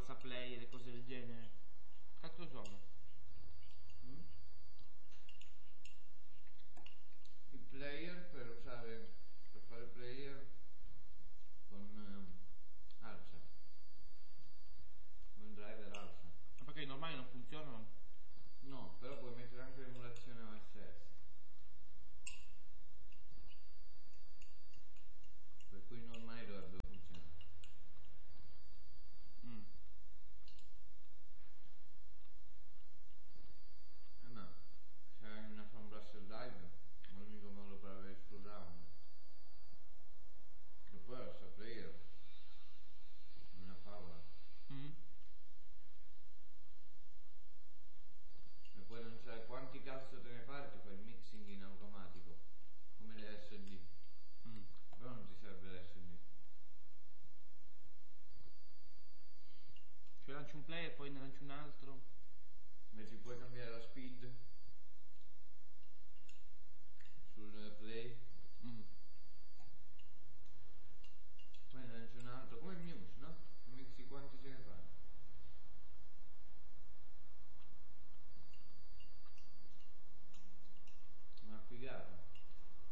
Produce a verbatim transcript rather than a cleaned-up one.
alza play e le cose del genere. Cazzo sono? Mm? Il player per usare, per fare player con eh, alza, con il driver alza. Ma perché i normali non funzionano? No, però puoi mettere anche l'emulazione O S S, per cui i normali dovrebbero funzionare. Mm. Eh ma se hai una Sound Blaster Live è l'unico modo per avere il slow down. E poi la sta player una favola. Mm. E poi non sai quanti cazzo te ne fai, ti fai il mixing in automatico come le S D. Mm. Però non ti serve l'S D. Cioè lanci un play e poi ne lanci un altro. Ma ti puoi cambiare la speed sul play. Mm.